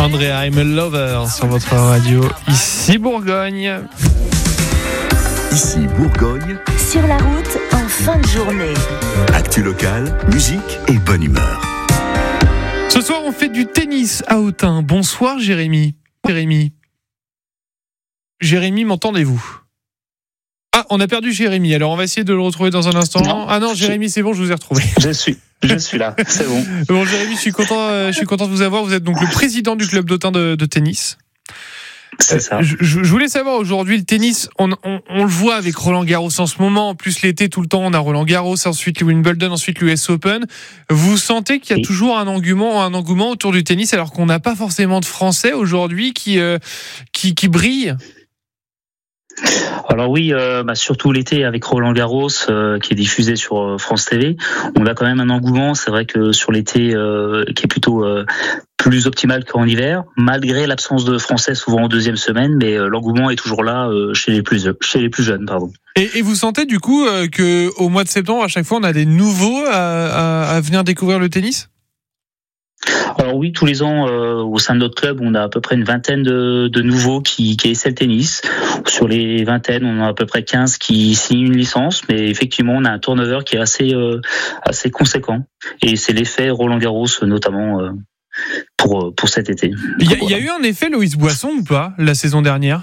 Andrea, I'm a lover sur votre radio. Ici Bourgogne. Ici Bourgogne. Sur la route, en fin de journée. Actu locale, musique et bonne humeur. Ce soir, on fait du tennis à Autun. Bonsoir Jérémy. Jérémy, m'entendez-vous ? Ah, on a perdu Jérémy. Alors, on va essayer de le retrouver dans un instant. Non. Ah non, Jérémy, c'est bon, je vous ai retrouvé. Je suis là, c'est bon. Bon, Jérémy, je suis content de vous avoir. Vous êtes donc le président du club d'Autun de tennis. C'est ça. Je voulais savoir aujourd'hui, le tennis, on le voit avec Roland Garros en ce moment. En plus, l'été, tout le temps, on a Roland Garros, ensuite le Wimbledon, ensuite l'US Open. Vous sentez qu'il y a toujours un engouement autour du tennis, alors qu'on n'a pas forcément de Français aujourd'hui qui brillent? Alors oui, surtout l'été avec Roland Garros qui est diffusé sur France TV, on a quand même un engouement. C'est vrai que sur l'été qui est plutôt plus optimal qu'en hiver, malgré l'absence de Français souvent en deuxième semaine, mais l'engouement est toujours là chez les plus jeunes. Et vous sentez du coup que au mois de septembre, à chaque fois, on a des nouveaux à venir découvrir le tennis? Alors oui, tous les ans, au sein de notre club, on a à peu près une vingtaine de nouveaux qui essaient le tennis. Sur les vingtaines, on a à peu près 15 qui signent une licence, mais effectivement, on a un turnover qui est assez conséquent. Et c'est l'effet Roland Garros, notamment, pour cet été. Il y a eu un effet Loïs Boisson ou pas, la saison dernière?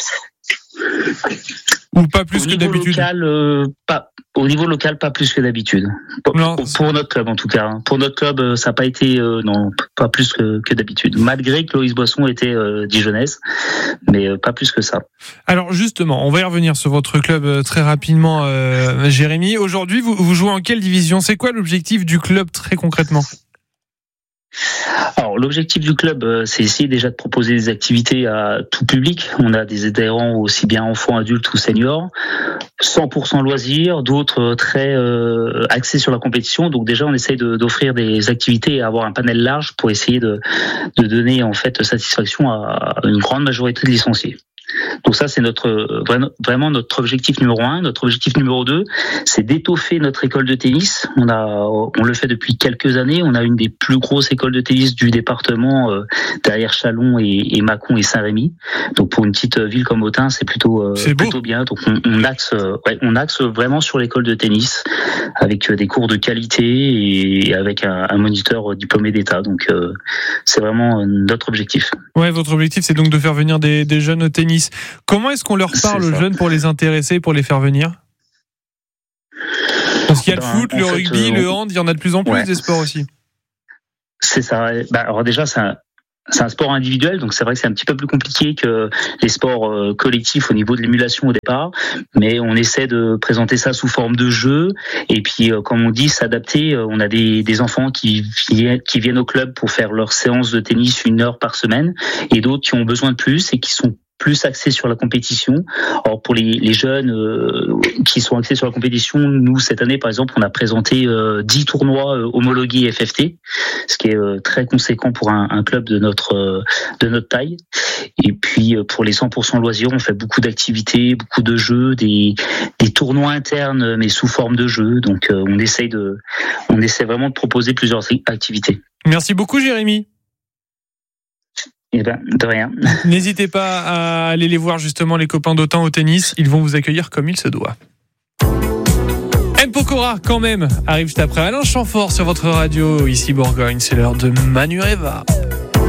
Ou pas plus que d'habitude? Au niveau local, pas plus que d'habitude. Pour notre club, en tout cas. Pour notre club, ça n'a pas été, pas plus que d'habitude. Malgré que Loïs Boisson était dijonnaise, mais pas plus que ça. Alors justement, on va y revenir sur votre club très rapidement, Jérémy. Aujourd'hui, vous jouez en quelle division? C'est quoi l'objectif du club très concrètement? Alors l'objectif du club, c'est essayer déjà de proposer des activités à tout public. On a des adhérents aussi bien enfants, adultes ou seniors, 100% loisirs, d'autres très axés sur la compétition. Donc déjà on essaye d'offrir des activités et avoir un panel large pour essayer de donner en fait satisfaction à une grande majorité de licenciés. Donc ça, c'est vraiment notre objectif numéro 1. Notre objectif numéro 2, c'est d'étoffer notre école de tennis. On le fait depuis quelques années. On a une des plus grosses écoles de tennis du département, derrière Châlons et Mâcon et Saint-Rémy. Donc pour une petite ville comme Autun, c'est plutôt bien. Donc on axe vraiment sur l'école de tennis avec des cours de qualité et avec un moniteur diplômé d'État. Donc c'est vraiment notre objectif. Ouais, votre objectif, c'est donc de faire venir des jeunes au tennis. Comment est-ce qu'on leur parle aux jeunes pour les intéresser, pour les faire venir? Parce qu'il y a le foot, le rugby, le hand, il y en a de plus en plus des sports aussi. C'est ça. Alors déjà, c'est un sport individuel, donc c'est vrai que c'est un petit peu plus compliqué que les sports collectifs au niveau de l'émulation au départ, mais on essaie de présenter ça sous forme de jeu, et puis comme on dit, s'adapter. On a des enfants qui viennent au club pour faire leur séance de tennis 1 heure par semaine, et d'autres qui ont besoin de plus et qui sont plus axés sur la compétition. Alors pour les jeunes qui sont axés sur la compétition, nous cette année par exemple on a présenté 10 tournois homologués FFT, ce qui est très conséquent pour un club de notre taille. Et puis pour les 100% loisirs, on fait beaucoup d'activités, beaucoup de jeux, des tournois internes mais sous forme de jeux. Donc on essaie vraiment de proposer plusieurs activités. Merci beaucoup Jérémy. De rien. N'hésitez pas à aller les voir justement, les copains d'Autun au tennis. Ils vont vous accueillir comme il se doit. M. Pokora, quand même, arrive juste après Alain Chamfort sur votre radio. Ici Bourgogne, c'est l'heure de Manu Eva.